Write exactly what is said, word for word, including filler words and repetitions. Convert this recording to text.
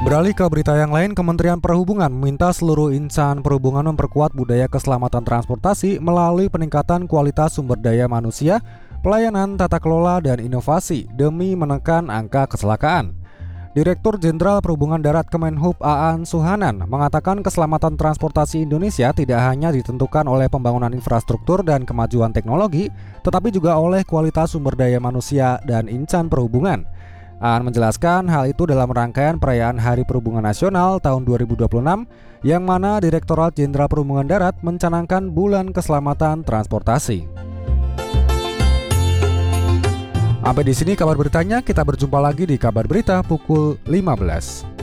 Beralih ke berita yang lain, Kementerian Perhubungan meminta seluruh insan perhubungan memperkuat budaya keselamatan transportasi melalui peningkatan kualitas sumber daya manusia, pelayanan, tata kelola, dan inovasi demi menekan angka kecelakaan. Direktur Jenderal Perhubungan Darat Kemenhub Aan Suhanan mengatakan keselamatan transportasi Indonesia tidak hanya ditentukan oleh pembangunan infrastruktur dan kemajuan teknologi, tetapi juga oleh kualitas sumber daya manusia dan insan perhubungan. Aan menjelaskan hal itu dalam rangkaian perayaan Hari Perhubungan Nasional tahun dua ribu dua puluh enam yang mana Direktorat Jenderal Perhubungan Darat mencanangkan Bulan Keselamatan Transportasi. Sampai di sini kabar beritanya, kita berjumpa lagi di kabar berita pukul lima belas.